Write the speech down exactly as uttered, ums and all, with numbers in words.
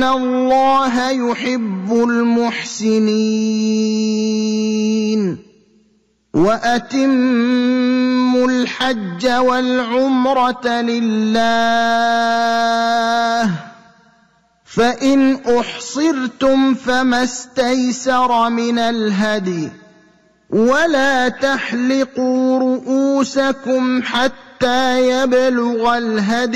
إِنَّ اللَّهَ يُحِبُّ الْمُحْسِنِينَ وَأَتِمُّوا الْحَجَّ وَالْعُمْرَةَ لِلَّهِ ۚ فَإِنْ أُحْصِرْتُمْ فَمَا اسْتَيْسَرَ مِنَ الْهَدْيِ ۖ وَلَا تَحْلِقُوا رُءُوسَكُمْ حَتَّىٰ يَبْلُغَ الْهَدْيُ